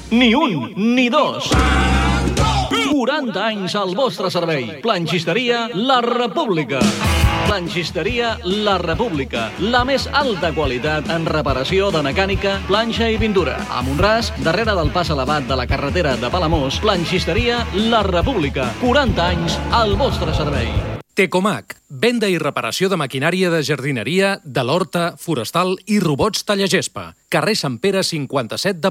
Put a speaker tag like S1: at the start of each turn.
S1: Ni un, ni dos. 40 anys al vostre servei. Planxisteria La República. Planxisteria La República. La més alta qualitat en reparació de mecànica, planxa i pintura. A Mont-ras, darrere del pas elevat de la carretera de Palamós, Planxisteria La República. 40 anys al vostre servei.
S2: Tecomac, venda i reparació de maquinària de jardineria, de l'horta, forestal i robots tallagespa. Carrer Sant Pere 57 de